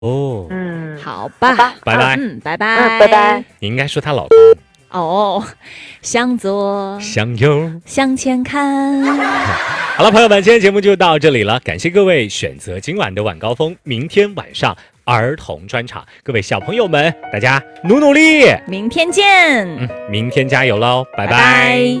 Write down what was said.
哦， 好吧， 拜拜， 拜拜， 拜拜。 你应该说她老公。 哦，向左， 向右， 向前看。 好了，朋友们，今天节目就到这里了，感谢各位选择今晚的晚高峰，明天晚上儿童专场，各位小朋友们，大家努努力， 明天见， 明天加油喽，拜拜拜。